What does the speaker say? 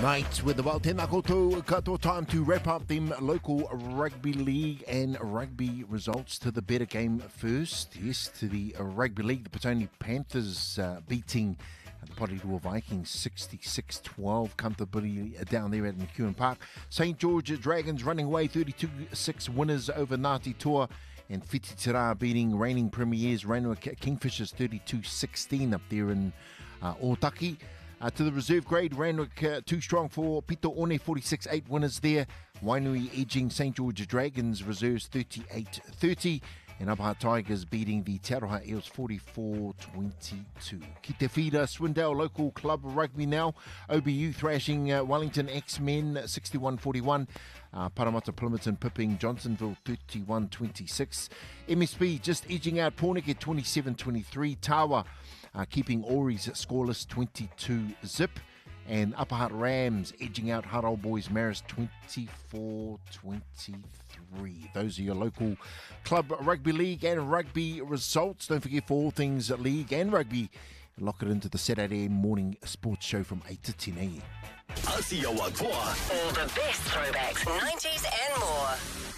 Night with the well, tēnā koutou katoa, time to wrap up them local rugby league and rugby results. To the better game first. Yes, to the rugby league, the Petone Panthers beating the Porirua Vikings 66-12 comfortably down there at McEwen Park. St. George Dragons running away 32-6 winners over Ngāti Toa, and Whiti Tirā beating reigning premiers Ranua Kingfishers 32-16 up there in Otaki. To the reserve grade, Randwick too strong for Pito One, 46-8 winners there. Wainui edging St. George Dragons reserves 38-30. And Upper Tigers beating the Te Aroha Eels 44-22. Ki te whira, Swindale local club rugby now. OBU thrashing Wellington X-Men 61-41. Parramatta Plymouton pipping Johnsonville 31-26. MSP just edging out Pōneke 27-23. Tawa keeping Ori's scoreless 22-zip. And Upper Hutt Rams edging out Hutt Boys Maris 24-23. Those are your local club rugby league and rugby results. Don't forget, for all things league and rugby, lock it into the Saturday morning sports show from 8 to 10 a.m. All the best throwbacks, 90s and more.